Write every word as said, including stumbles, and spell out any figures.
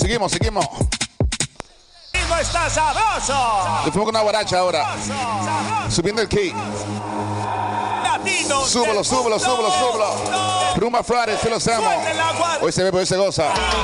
seguimos, seguimos. Está sabroso. Le fuimos con una guaracha ahora. Subiendo el key. Súbelo, súbelo, súbelo, súbelo. Pluma Friday, te lo hacemos. Hoy se bebe, hoy se goza.